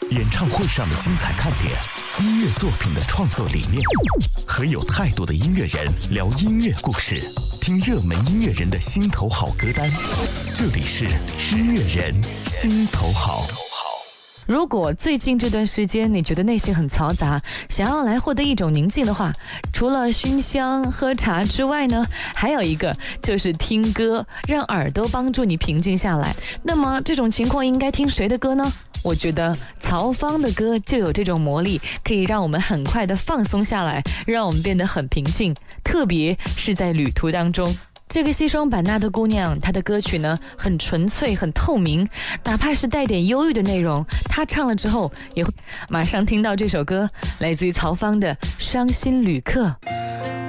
演唱会上的精彩看点，音乐作品的创作理念，和有态度的音乐人聊音乐故事，听热门音乐人的心头好歌单。这里是音乐人心头好。 如果最近这段时间你觉得内心很嘈杂，想要来获得一种宁静的话，除了熏香喝茶之外呢，还有一个就是听歌，让耳朵帮助你平静下来。那么这种情况应该听谁的歌呢？我觉得曹芳的歌就有这种魔力，可以让我们很快的放松下来，让我们变得很平静，特别是在旅途当中。这个西双版纳的姑娘，她的歌曲呢很纯粹很透明，哪怕是带点忧郁的内容，她唱了之后也会马上听到这首歌，来自于曹芳的《伤心旅客》。